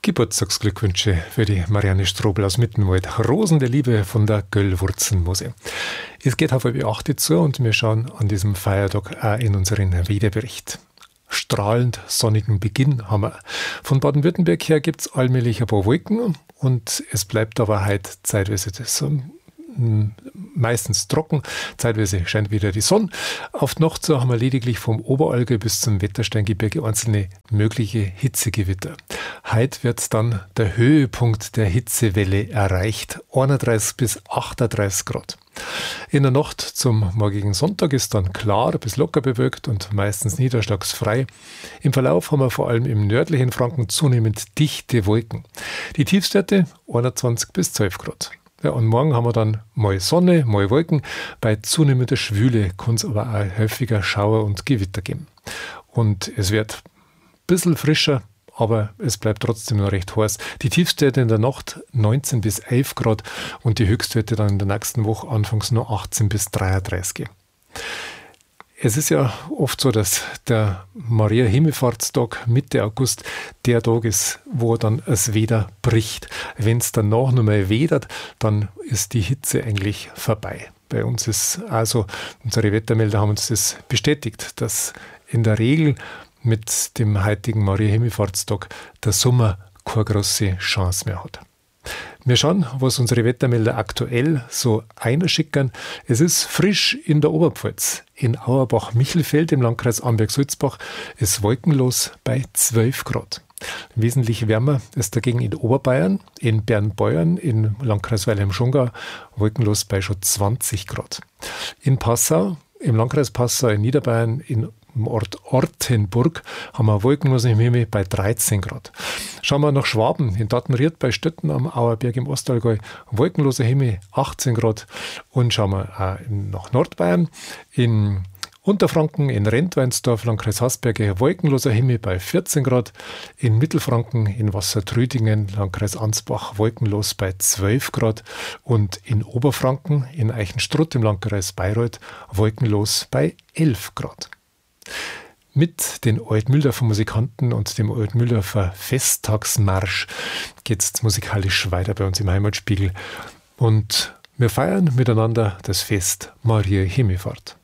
Geburtstagsglückwünsche für die Marianne Strobel aus Mittenwald. Rosen der Liebe von der Göllwurzenmose. Es geht auf halb 8 zu und wir schauen an diesem Feiertag auch in unseren Wetterbericht. Strahlend sonnigen Beginn haben wir. Von Baden-Württemberg her gibt es allmählich ein paar Wolken und es bleibt aber heute zeitweise das meistens trocken, zeitweise scheint wieder die Sonne. Auf die Nacht so haben wir lediglich vom Oberallgäu bis zum Wettersteingebirge einzelne mögliche Hitzegewitter. Heute wird dann der Höhepunkt der Hitzewelle erreicht, 31 bis 38 Grad. In der Nacht zum morgigen Sonntag ist dann klar bis locker bewölkt und meistens niederschlagsfrei. Im Verlauf haben wir vor allem im nördlichen Franken zunehmend dichte Wolken. Die Tiefstwerte 21 bis 12 Grad. Ja, und morgen haben wir dann mal Sonne, mal Wolken. Bei zunehmender Schwüle kann es aber auch häufiger Schauer und Gewitter geben. Und es wird ein bisschen frischer, aber es bleibt trotzdem noch recht heiß. Die Tiefstwerte in der Nacht 19 bis 11 Grad und die Höchstwerte dann in der nächsten Woche anfangs nur 18 bis 33. Es ist ja oft so, dass der Maria-Himmelfahrtstag Mitte August der Tag ist, wo dann das Wetter bricht. Wenn es danach noch mal wedert, dann ist die Hitze eigentlich vorbei. Bei uns ist also, unsere Wettermelder haben uns das bestätigt, dass in der Regel mit dem heutigen Maria-Himmelfahrtstag der Sommer keine große Chance mehr hat. Wir schauen, was unsere Wettermelder aktuell so einschickern. Es ist frisch in der Oberpfalz. In Auerbach-Michelfeld im Landkreis Amberg-Sulzbach ist wolkenlos bei 12 Grad. Wesentlich wärmer ist dagegen in Oberbayern, in Bernbeuern, im Landkreis Weilheim-Schongau wolkenlos bei schon 20 Grad. In Passau, im Landkreis Passau in Niederbayern, im Ort Ortenburg haben wir wolkenlos im Himmel bei 13 Grad. Schauen wir nach Schwaben, in Dattenried bei Stötten am Auerberg im Ostallgäu, wolkenloser Himmel 18 Grad. Und schauen wir auch nach Nordbayern, in Unterfranken, in Rentweinsdorf, Landkreis Hasberge, wolkenloser Himmel bei 14 Grad. In Mittelfranken, in Wassertrüdingen, Landkreis Ansbach, wolkenlos bei 12 Grad. Und in Oberfranken, in Eichenstrutt im Landkreis Bayreuth, wolkenlos bei 11 Grad. Mit den Altmühldorfer Musikanten und dem Altmühldorfer Festtagsmarsch geht es musikalisch weiter bei uns im Heimatspiegel. Und wir feiern miteinander das Fest Maria Himmelfahrt.